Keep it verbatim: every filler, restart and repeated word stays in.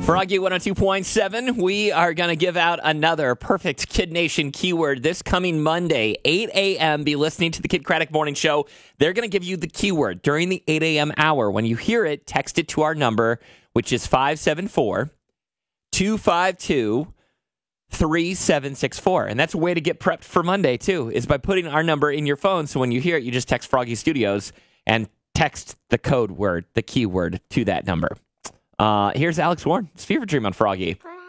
Froggy one oh two point seven, we are going to give out another perfect Kid Nation keyword this coming Monday, eight a.m. Be listening to the Kid Craddock Morning Show. They're going to give you the keyword during the eight a.m. hour. When you hear it, text it to our number, which is five seven four, two five two, three seven six four. And that's a way to get prepped for Monday, too, is by putting our number in your phone. So when you hear it, you just text Froggy Studios and text the code word, the keyword, to that number. Uh, here's Alex Warren. It's Fever Dream on Froggy.